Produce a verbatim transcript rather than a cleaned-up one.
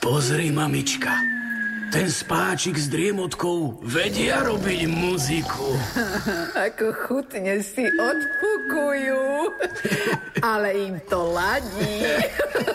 Pozri, mamička. Ten spáčik s driemotkou vedia robiť muziku. Ako chutne si odpukujú. Ale im to ladí.